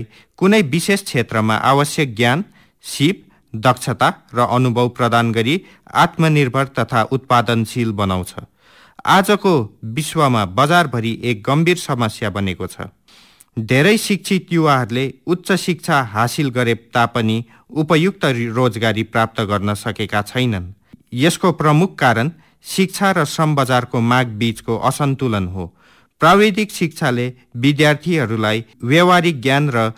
कुनै विशेष क्षेत्रमा आवश्यक ज्ञान, सिप, दक्षता र अनुभव प्रदान गरी आत्मनिर्भर तथा उत्पादनशील बनाउँछ। आजको विश्वमा बजारभरि एक गम्भीर समस्या बनेको छ। धेरै शिक्षित युवाहरूले उच्च शिक्षा हासिल गरे तापनि उपयुक्त रोजगारी प्राप्त गर्न सकेका छैनन्। यसको प्रमुख कारण शिक्षा र श्रम बजारको माग बीचको असन्तुलन हो। प्राविधिक शिक्षाले विद्यार्थीहरूलाई व्यावहारिक ज्ञान र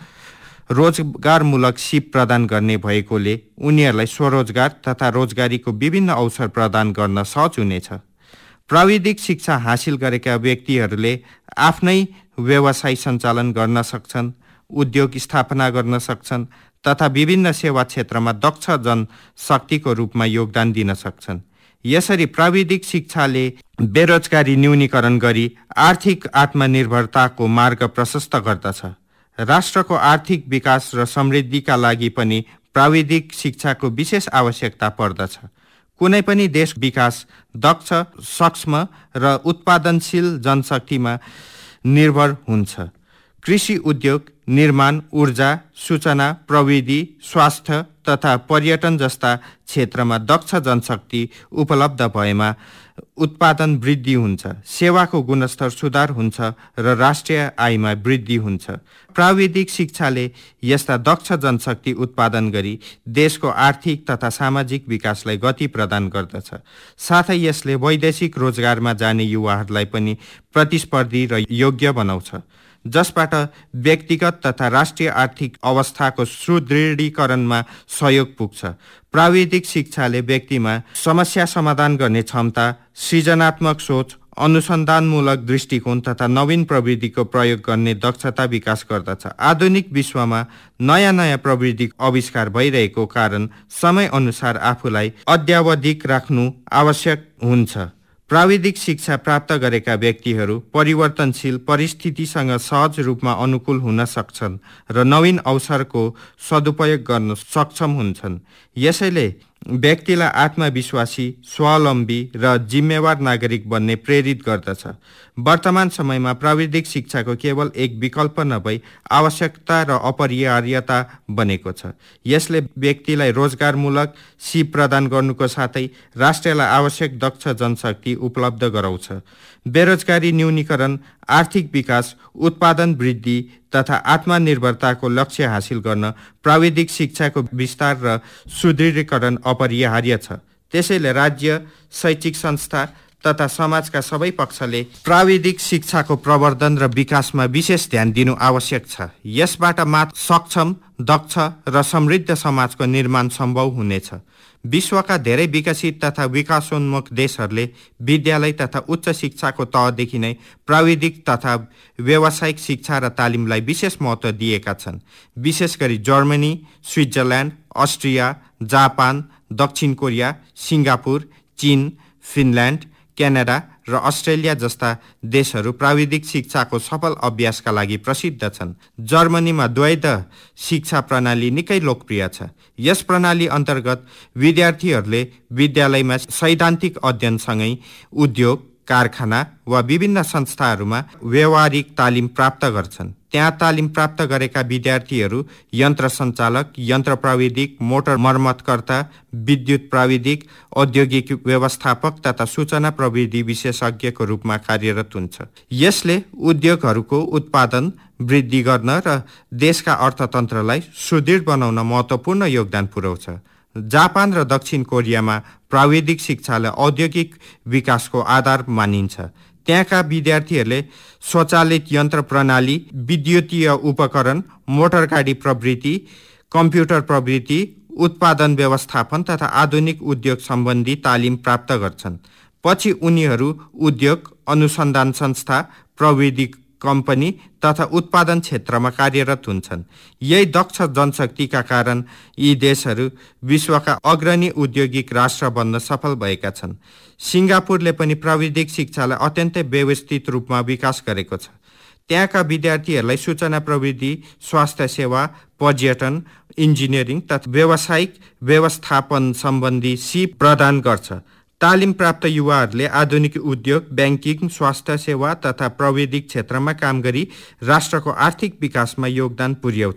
रोजगारमूलक सिप प्रदान गर्ने भएकोले उनीहरूलाई स्वरोजगार तथा रोजगारीको विभिन्न अवसर प्रदान गर्न सहज हुनेछ। प्राविधिक शिक्षा हासिल गरेका व्यक्तिहरूले आफ्नै व्यवसाय सञ्चालन गर्न सक्छन्, उद्योग स्थापना गर्न सक्छन् तथा विभिन्न सेवा क्षेत्रमा दक्ष जनशक्तिको रूपमा योगदान दिन सक्छन्। यसरी प्राविधिक शिक्षाले बेरोजगारी न्यूनीकरण गरी आर्थिक आत्मनिर्भरताको मार्ग प्रशस्त गर्दछ। राष्ट्रको आर्थिक विकास र समृद्धिका लागि पनि प्राविधिक शिक्षाको विशेष आवश्यकता पर्दछ। कुनै पनि देश विकास दक्ष, सक्षम र उत्पादनशील जनशक्तिमा निर्भर हुन्छ। कृषि उद्योग, निर्माण, ऊर्जा, सूचना प्रविधि, स्वास्थ्य तथा पर्यटन जस्ता क्षेत्रमा दक्ष जनशक्ति उपलब्ध भएमा उत्पादन वृद्धि हुन्छ, सेवाको गुणस्तर सुधार हुन्छ र राष्ट्रिय आयमा वृद्धि हुन्छ। प्राविधिक शिक्षाले यस्ता दक्ष जनशक्ति उत्पादन गरी देशको आर्थिक तथा सामाजिक विकासलाई गति प्रदान गर्दछ। साथै यसले वैदेशिक रोजगारमा जाने युवाहरूलाई पनि प्रतिस्पर्धी र योग्य बनाउँछ, जसबाट व्यक्तिगत तथा राष्ट्रिय आर्थिक अवस्थाको सुदृढीकरणमा सहयोग पुग्छ। प्राविधिक शिक्षाले व्यक्तिमा समस्या समाधान गर्ने क्षमता, सृजनात्मक सोच, अनुसन्धानमूलक दृष्टिकोण तथा नवीन प्रविधिको प्रयोग गर्ने दक्षता विकास गर्दछ। आधुनिक विश्वमा नयाँ नयाँ प्रविधि आविष्कार भइरहेको कारण समय अनुसार आफूलाई अद्यावधिक राख्नु आवश्यक हुन्छ। प्राविधिक शिक्षा प्राप्त गरेका व्यक्तिहरू परिवर्तनशील परिस्थितिसँग सहज रूपमा अनुकूल हुन सक्छन् र नवीन अवसरको सदुपयोग गर्न सक्षम हुन्छन्। यसैले व्यक्तिलाई आत्मविश्वासी, स्वावलम्बी र जिम्मेवार नागरिक बन्ने प्रेरित गर्दछ। वर्तमान समयमा प्राविधिक शिक्षाको केवल एक विकल्प नभई आवश्यकता र अपरिहार्यता बनेको छ। यसले व्यक्तिलाई रोजगारमूलक सिप प्रदान गर्नुको साथै राष्ट्रलाई आवश्यक दक्ष जनशक्ति उपलब्ध गराउँछ। बेरोजगारी न्यूनीकरण, आर्थिक विकास, उत्पादन वृद्धि तथा आत्मनिर्भरताको लक्ष्य हासिल गर्न प्राविधिक शिक्षाको विस्तार र सुदृढीकरण अपरिहार्य छ। त्यसैले राज्य, शैक्षिक संस्था तथा समाजका सबै पक्षले प्राविधिक शिक्षाको प्रवर्धन र विकासमा विशेष ध्यान दिनु आवश्यक छ। यसबाट मात्र सक्षम, दक्ष र समृद्ध समाजको निर्माण सम्भव हुनेछ। विश्वका धेरै विकसित तथा विकासोन्मुख देशहरूले विद्यालय तथा उच्च शिक्षाको तहदेखि नै प्राविधिक तथा व्यावसायिक शिक्षा र तालिमलाई विशेष महत्त्व दिएका छन्। विशेष गरी जर्मनी, स्विट्जरल्यान्ड, अस्ट्रिया, जापान, दक्षिण कोरिया, सिङ्गापुर, चीन, फिनल्यान्ड, क्यानाडा र अस्ट्रेलिया जस्ता देशहरू प्राविधिक शिक्षाको सफल अभ्यासका लागि प्रसिद्ध छन्। जर्मनीमा द्वैध शिक्षा प्रणाली निकै लोकप्रिय छ। यस प्रणाली अन्तर्गत विद्यार्थीहरूले विद्यालयमा सैद्धान्तिक अध्ययनसँगै उद्योग, कारखाना वा विभिन्न संस्थाहरूमा व्यावहारिक तालिम प्राप्त गर्छन्। त्यहाँ तालिम प्राप्त गरेका विद्यार्थीहरू यन्त्र सञ्चालक, यन्त्र प्राविधिक, मोटर मर्मतकर्ता, विद्युत प्राविधिक, औद्योगिक व्यवस्थापक तथा सूचना प्रविधि विशेषज्ञको रूपमा कार्यरत हुन्छ। यसले उद्योगहरूको उत्पादन वृद्धि गर्न र देशका अर्थतन्त्रलाई सुदृढ बनाउन महत्त्वपूर्ण योगदान पुर्याउँछ। जापान र दक्षिण कोरियामा प्राविधिक शिक्षालाई औद्योगिक विकासको आधार मानिन्छ। त्यहाँका विद्यार्थीहरूले स्वचालित यन्त्र प्रणाली, विद्युतीय उपकरण, मोटर गाडी प्रवृत्ति, कम्प्युटर प्रवृत्ति, उत्पादन व्यवस्थापन तथा आधुनिक उद्योग सम्बन्धी तालिम प्राप्त गर्छन्। पछि उनीहरू उद्योग, अनुसन्धान संस्था, प्रविधि कम्पनी तथा उत्पादन क्षेत्रमा कार्यरत हुन्छन्। यही दक्ष जनशक्तिका कारण यी देशहरू विश्वका अग्रणी औद्योगिक राष्ट्र बन्न सफल भएका छन्। सिङ्गापुरले पनि प्राविधिक शिक्षालाई अत्यन्तै व्यवस्थित रूपमा विकास गरेको छ। त्यहाँका विद्यार्थीहरूलाई सूचना प्रविधि, स्वास्थ्य सेवा, पर्यटन, इन्जिनियरिङ तथा व्यावसायिक व्यवस्थापन सम्बन्धी सिप प्रदान गर्छ। तालिम प्राप्त युवाहरूले आधुनिक उद्योग, ब्याङ्किङ, स्वास्थ्य सेवा तथा प्रविधिक क्षेत्रमा काम गरी राष्ट्रको आर्थिक विकासमा योगदान पुर्याउँछ।